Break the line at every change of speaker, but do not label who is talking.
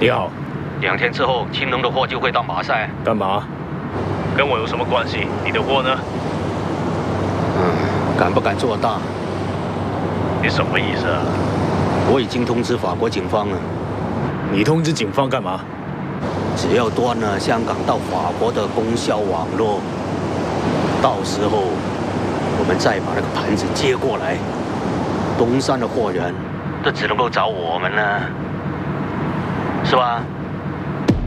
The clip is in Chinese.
你好
，2天之后，青龙的货就会到马赛。
干嘛？
跟我有什么关系？你的货呢？
敢不敢做大？
你什么意思啊？
我已经通知法国警方了。
你通知警方干嘛？
只要端了香港到法国的供销网络，到时候我们再把那个盘子接过来，东山的货源都只能够找我们了，是吧？